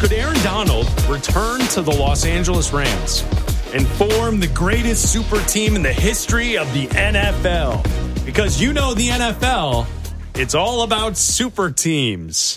Could Aaron Donald return to the Los Angeles Rams and form the greatest super team in the history of the NFL? Because you know the NFL, it's all about super teams.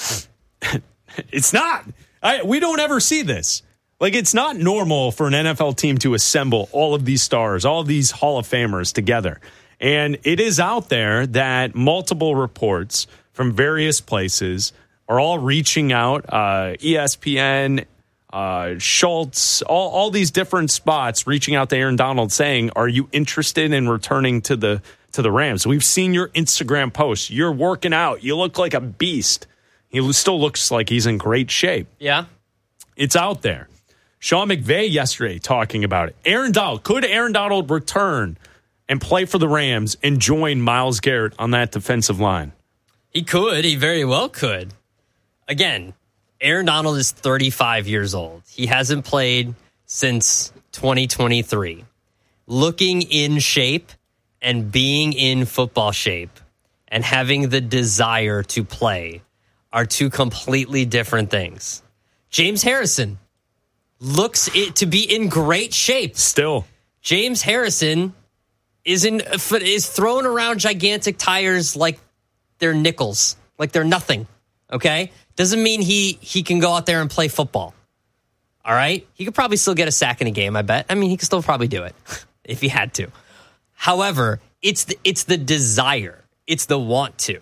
It's not. We don't ever see this. Like, it's not normal for an NFL team to assemble all of these stars, all of these Hall of Famers together. And it is out there that multiple reports from various places are all reaching out, ESPN, Schultz, all these different spots reaching out to Aaron Donald saying, are you interested in returning to the Rams? We've seen your Instagram posts. You're working out. You look like a beast. He still looks like he's in great shape. Yeah. It's out there. Sean McVay yesterday talking about it. Could Aaron Donald return and play for the Rams and join Myles Garrett on that defensive line? He could. He very well could. Again, Aaron Donald is 35 years old. He hasn't played since 2023. Looking in shape and being in football shape and having the desire to play are two completely different things. James Harrison looks to be in great shape. Still. James Harrison is throwing around gigantic tires like they're nickels, like they're nothing, okay? Doesn't mean he can go out there and play football, all right? He could probably still get a sack in a game, I bet. I mean, he could still probably do it if he had to. However, it's the desire. It's the want to.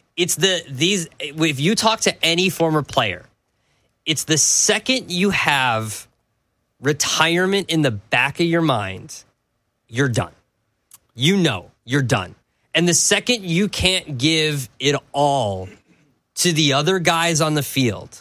If you talk to any former player, it's the second you have retirement in the back of your mind, you're done. You know you're done. And the second you can't give it all to the other guys on the field,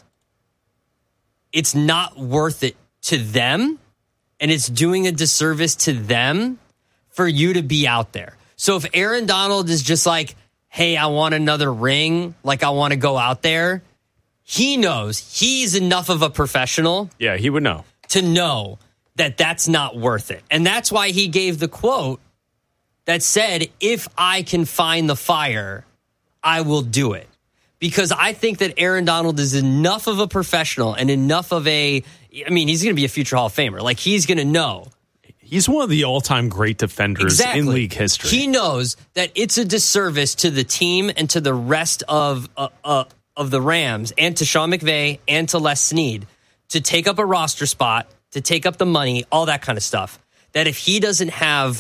it's not worth it to them, and it's doing a disservice to them for you to be out there. So if Aaron Donald is just like, hey, I want another ring, like I want to go out there, he knows he's enough of a professional. Yeah, he would know. To know that that's not worth it. And that's why he gave the quote that said, if I can find the fire, I will do it. Because I think that Aaron Donald is enough of a professional and enough of he's going to be a future Hall of Famer. Like, he's going to know. He's one of the all-time great defenders in league history. He knows that it's a disservice to the team and to the rest of the Rams and to Sean McVay and to Les Snead to take up a roster spot, to take up the money, all that kind of stuff. That if he doesn't have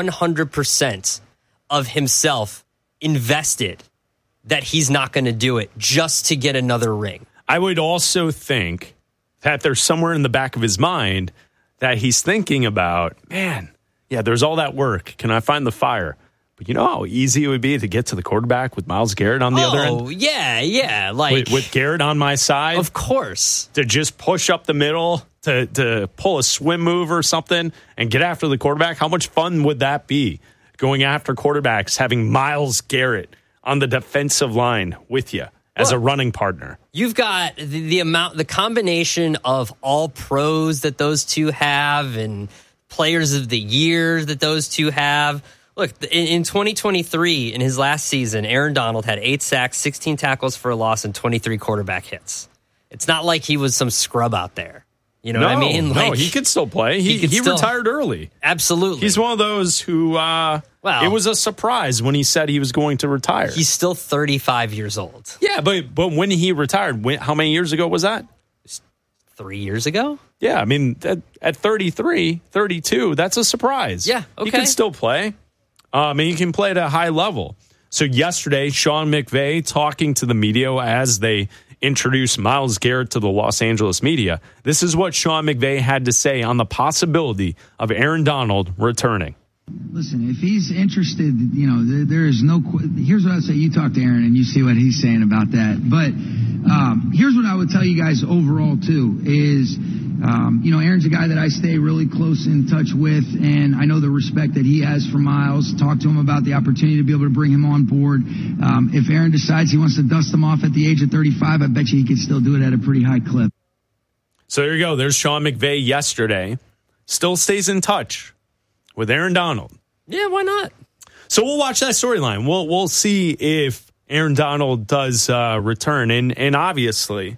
100% of himself invested, that he's not going to do it just to get another ring. I would also think that there's somewhere in the back of his mind that he's thinking about, man, yeah, there's all that work. Can I find the fire? But you know how easy it would be to get to the quarterback with Myles Garrett on the other end? Oh, yeah. Like with Garrett on my side? Of course. To just push up the middle, to pull a swim move or something and get after the quarterback. How much fun would that be, going after quarterbacks, having Myles Garrett on the defensive line with you as a running partner? You've got the combination of all pros that those two have and players of the year that those two have. Look, in 2023, in his last season, Aaron Donald had 8 sacks, 16 tackles for a loss, and 23 quarterback hits. It's not like he was some scrub out there. You know what I mean? No, he could still play. He retired early. Absolutely. He's one of those who, it was a surprise when he said he was going to retire. He's still 35 years old. Yeah, but when he retired, how many years ago was that? 3 years ago? Yeah, I mean, at 33, 32, that's a surprise. Yeah, okay. He can still play. And he can play at a high level. So yesterday, Sean McVay talking to the media as they introduced Myles Garrett to the Los Angeles media. This is what Sean McVay had to say on the possibility of Aaron Donald returning. Listen, if he's interested, there is no. Here's what I'd say. You talk to Aaron and you see what he's saying about that. But here's what I would tell you guys overall too is, Aaron's a guy that I stay really close in touch with, and I know the respect that he has for Myles. Talk to him about the opportunity to be able to bring him on board. If Aaron decides he wants to dust him off at the age of 35, I bet you he could still do it at a pretty high clip. So there you go. There's Sean McVay yesterday. Still stays in touch with Aaron Donald. Yeah, why not? So we'll watch that storyline. We'll see if Aaron Donald does return. And obviously,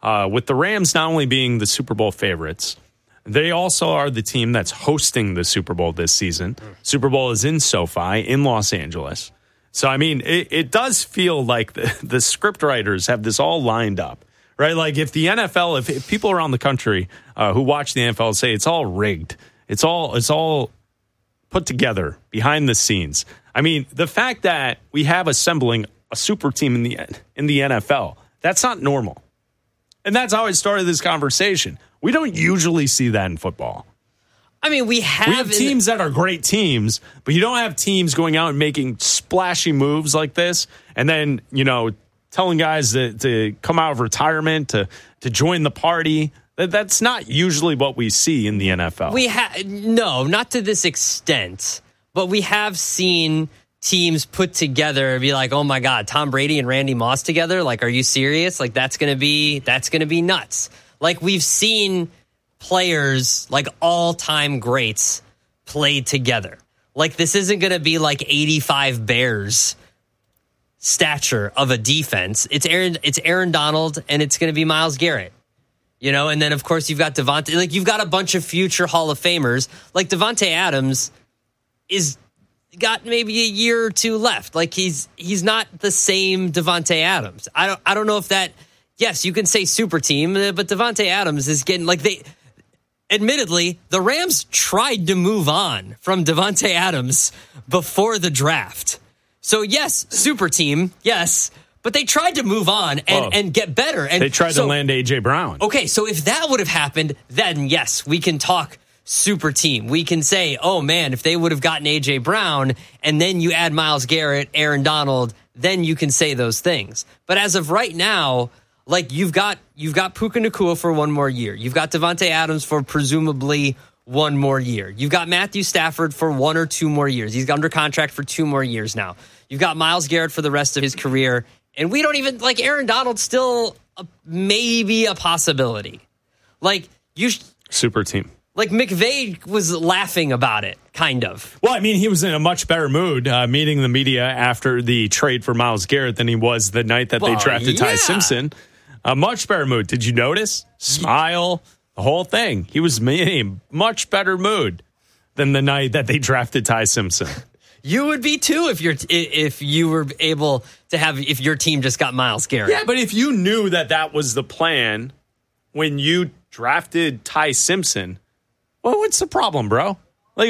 with the Rams not only being the Super Bowl favorites, they also are the team that's hosting the Super Bowl this season. Super Bowl is in SoFi in Los Angeles. So, I mean, it does feel like the script writers have this all lined up, right? Like if the NFL, if people around the country who watch the NFL say it's all rigged, it's all put together behind the scenes. I mean, the fact that we have assembling a super team in the NFL, that's not normal. And that's how I started this conversation. We don't usually see that in football. I mean, we have teams that are great teams, but you don't have teams going out and making splashy moves like this and then, telling guys to come out of retirement, to join the party. That's not usually what we see in the NFL. No, not to this extent, but we have seen teams put together and be like, oh my God, Tom Brady and Randy Moss together? Like, are you serious? Like, that's gonna be nuts. Like, we've seen players, like all-time greats, played together. Like, this isn't gonna be like 85 Bears stature of a defense. It's Aaron Donald and it's gonna be Myles Garrett. And then of course you've got Devontae, like you've got a bunch of future Hall of Famers. Like Devontae Adams is got maybe a year or two left. Like he's not the same Devontae Adams. I don't know if that. Yes, you can say super team, but Devontae Adams is getting admittedly, the Rams tried to move on from Devontae Adams before the draft. So yes, super team, yes, but they tried to move on and get better. And they tried to land A.J. Brown. Okay, so if that would have happened, then yes, we can talk super team. We can say, oh man, if they would have gotten A.J. Brown and then you add Myles Garrett, Aaron Donald, then you can say those things. But as of right now, like you've got Puka Nacua for one more year. You've got Devontae Adams for presumably one more year. You've got Matthew Stafford for 1 or 2 more years. He's under contract for 2 more years now. You've got Myles Garrett for the rest of his career. And we don't even, like, Aaron Donald's still maybe a possibility. Like, super team. Like, McVay was laughing about it, kind of. Well, I mean, he was in a much better mood meeting the media after the trade for Myles Garrett than he was the night that they drafted Ty Simpson. A much better mood. Did you notice? Smile, the whole thing. He was in a much better mood than the night that they drafted Ty Simpson. You would be too if you were able to if your team just got Myles Garrett. Yeah, but if you knew that was the plan when you drafted Ty Simpson, well, what's the problem, bro? Like,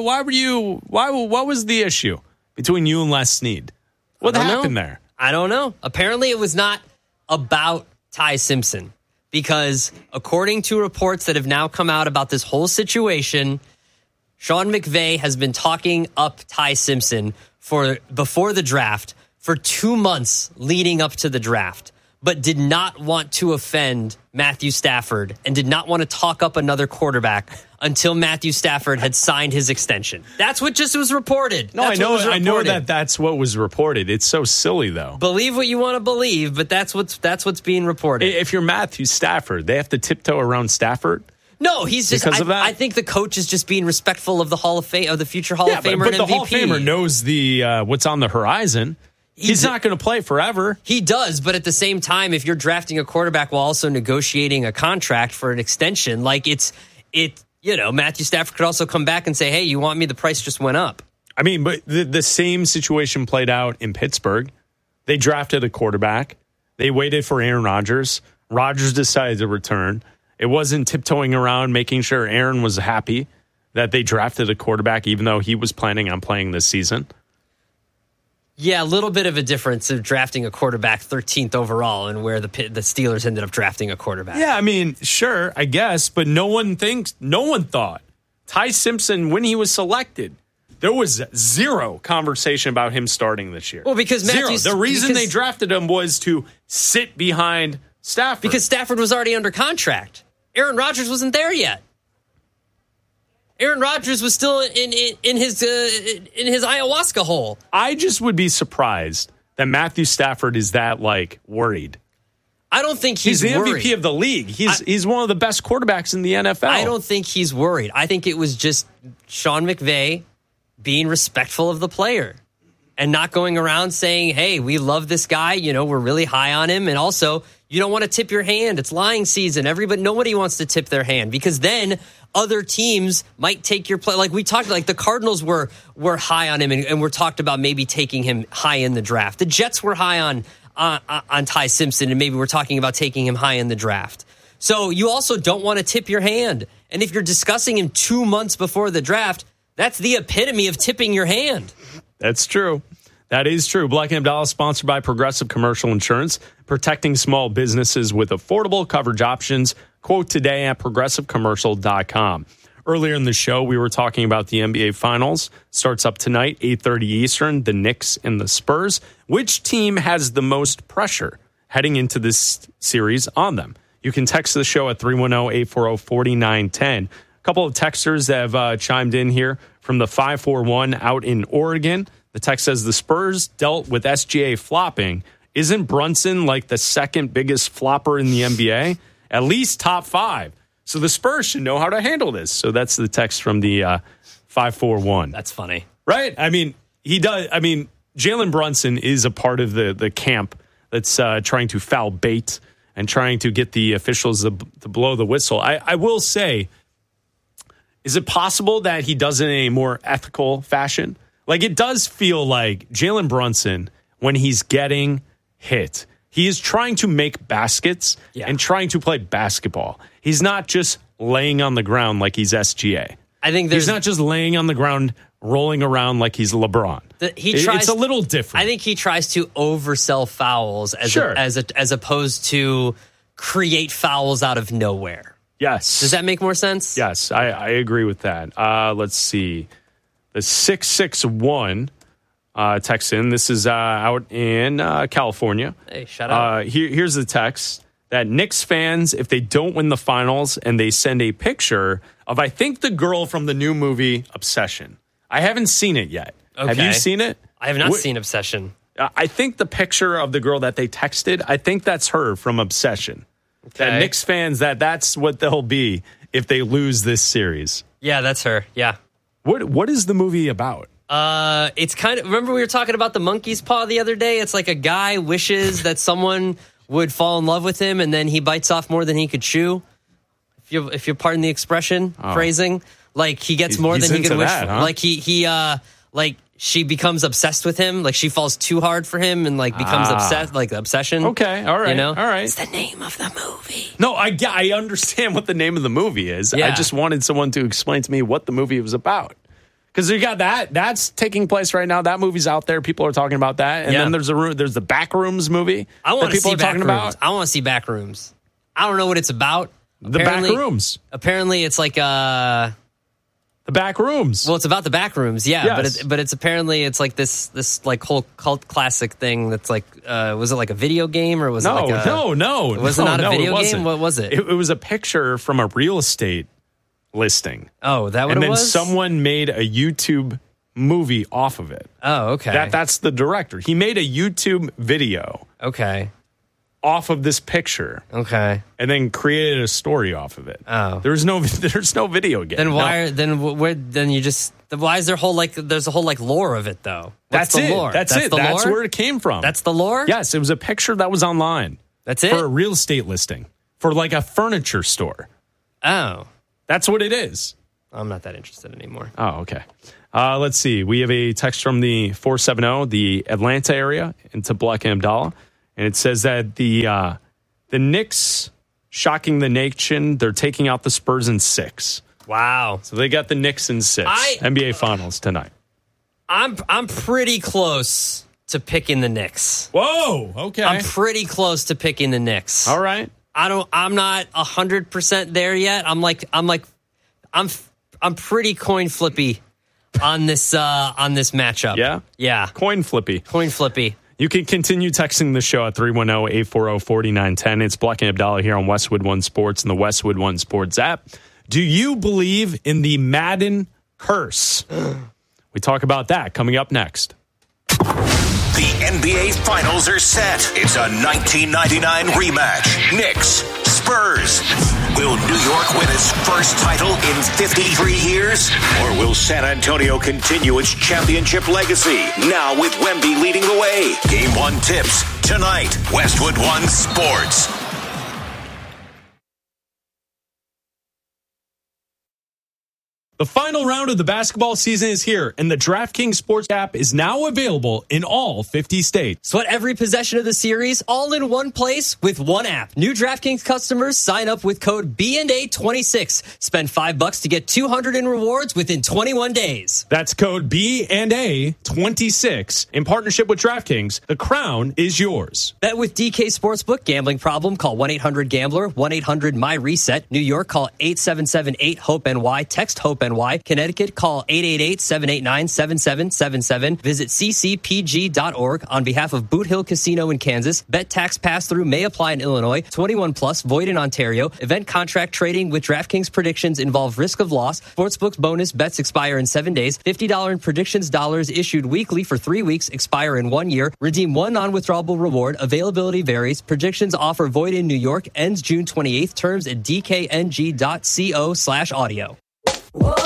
what was the issue between you and Les Snead? What happened there? I don't know. Apparently it was not about Ty Simpson because according to reports that have now come out about this whole situation, Sean McVay has been talking up Ty Simpson before the draft for 2 months leading up to the draft, but did not want to offend Matthew Stafford and did not want to talk up another quarterback until Matthew Stafford had signed his extension. That's what just was reported. No, I know that's what was reported. It's so silly, though. Believe what you want to believe, but that's what's being reported. If you're Matthew Stafford, they have to tiptoe around Stafford. No, he's just. I think the coach is just being respectful of the Hall of Fame, of the future Hall of Famer and MVP. But the Hall of Famer knows what's on the horizon. He's not going to play forever. He does, but at the same time, if you're drafting a quarterback while also negotiating a contract for an extension, like Matthew Stafford could also come back and say, "Hey, you want me? The price just went up." I mean, but the same situation played out in Pittsburgh. They drafted a quarterback. They waited for Aaron Rodgers. Rodgers decided to return. It wasn't tiptoeing around making sure Aaron was happy that they drafted a quarterback, even though he was planning on playing this season. Yeah, a little bit of a difference of drafting a quarterback 13th overall and where the Steelers ended up drafting a quarterback. Yeah, I mean, sure, I guess, but no one thought Ty Simpson, when he was selected, there was zero conversation about him starting this year. Well, because the reason they drafted him was to sit behind Stafford. Because Stafford was already under contract. Aaron Rodgers wasn't there yet. Aaron Rodgers was still in his ayahuasca hole. I just would be surprised that Matthew Stafford is that worried. I don't think he's the worried. MVP of the league. He's one of the best quarterbacks in the NFL. I don't think he's worried. I think it was just Sean McVay being respectful of the player and not going around saying, "Hey, we love this guy. We're really high on him." And also, You don't want to tip your hand. It's lying season. Nobody wants to tip their hand because then other teams might take your play. Like we talked, like the Cardinals were high on him and we're talked about maybe taking him high in the draft. The Jets were high on Ty Simpson and maybe we're talking about taking him high in the draft. So you also don't want to tip your hand. And if you're discussing him 2 months before the draft, that's the epitome of tipping your hand. That's true. That is true. Black & Abdallah, sponsored by Progressive Commercial Insurance, protecting small businesses with affordable coverage options. Quote today at progressivecommercial.com. Earlier in the show, we were talking about the NBA Finals. Starts up tonight, 8:30 Eastern, the Knicks and the Spurs. Which team has the most pressure heading into this series on them? You can text the show at 310-840-4910. A couple of texters have chimed in here from the 541 out in Oregon. The text says the Spurs dealt with SGA flopping. Isn't Brunson like the second biggest flopper in the NBA? At least top 5. So the Spurs should know how to handle this. So that's the text from the 541. That's funny. Right? I mean, he does. I mean, Jalen Brunson is a part of the camp that's trying to foul bait and trying to get the officials to blow the whistle. I will say, is it possible that he does it in a more ethical fashion? Like, it does feel like Jalen Brunson, when he's getting hit, he is trying to make baskets and trying to play basketball. He's not just laying on the ground like he's SGA. I think he's not just laying on the ground, rolling around like he's LeBron. It's a little different. I think he tries to oversell fouls as opposed to create fouls out of nowhere. Yes. Does that make more sense? Yes, I agree with that. Let's see. The 661 text in. This is out in California. Hey, shout out. Here's the text that Knicks fans, if they don't win the finals and they send a picture of, I think, the girl from the new movie Obsession. I haven't seen it yet. Okay. Have you seen it? I have not seen Obsession. I think the picture of the girl that they texted, I think that's her from Obsession. Okay. That Knicks fans, that's what they'll be if they lose this series. Yeah, that's her. Yeah. What is the movie about? It's kind of, remember we were talking about the monkey's paw the other day? It's like a guy wishes that someone would fall in love with him and then he bites off more than he could chew. If you're pardon the expression, phrasing, like he gets more than he could wish for. Huh? Like like she becomes obsessed with him, like she falls too hard for him and like becomes obsessed, like obsession. Okay, all right, you know? All right. It's the name of the movie. No, I understand what the name of the movie is. Yeah. I just wanted someone to explain to me what the movie was about. Because you got that's taking place right now. That movie's out there. People are talking about that. And then there's the Backrooms movie. I want to see Backrooms. I want to see Backrooms. I don't know what it's about. The Backrooms. Apparently, it's like the Backrooms. Well, it's about the Backrooms, yeah. Yes. But it's apparently it's like this like whole cult classic thing. That's like was it like a video game or was it like a no? Was it not a video game? What was it? It was a picture from a real estate listing. Oh, that what it was? And then someone made a YouTube movie off of it. Oh, okay. That's the director. He made a YouTube video. Okay. Off of this picture. Okay. And then created a story off of it. Oh. There's no video game. Then why why is there there's a whole like lore of it though? What's the lore? That's it. That's where it came from. That's the lore? Yes, it was a picture that was online. That's it? For a real estate listing. For like a furniture store. Oh. That's what it is. I'm not that interested anymore. Oh, okay. Let's see. We have a text from the 470, the Atlanta area, into Black & Abdallah. And it says that the Knicks, shocking the nation, they're taking out the Spurs in 6. Wow. So they got the Knicks in 6. NBA Finals tonight. I'm pretty close to picking the Knicks. Whoa, okay. I'm pretty close to picking the Knicks. All right. I'm not 100% there yet. I'm pretty coin flippy on this matchup. Yeah? Yeah. Coin flippy. You can continue texting the show at 310-840-4910. It's Black & Abdallah here on Westwood One Sports and the Westwood One Sports app. Do you believe in the Madden curse? We talk about that coming up next. The NBA Finals are set. It's a 1999 rematch. Knicks, Spurs. Will New York win its first title in 53 years? Or will San Antonio continue its championship legacy? Now with Wemby leading the way. Game 1 tips tonight. Westwood One Sports. The final round of the basketball season is here, and the DraftKings Sports app is now available in all 50 states. Sweat every possession of the series all in one place with one app. New DraftKings customers sign up with code B&A26. Spend $5 to get $200 in rewards within 21 days. That's code B&A26. In partnership with DraftKings, the crown is yours. Bet with DK Sportsbook. Gambling problem? Call 1-800-GAMBLER. 1-800-MY-RESET. New York, call 877-8-HOPE-NY. Text HOPE-NY. Connecticut, call 888-789-7777. Visit ccpg.org. On behalf of Boot Hill Casino in Kansas, bet tax pass-through may apply in Illinois. 21 plus, void in Ontario. Event contract trading with DraftKings predictions involve risk of loss. Sportsbook's bonus bets expire in 7 days. $50 in predictions dollars issued weekly for 3 weeks, expire in 1 year. Redeem one non-withdrawable reward. Availability varies. Predictions offer void in New York. Ends June 28th. Terms at dkng.co/audio.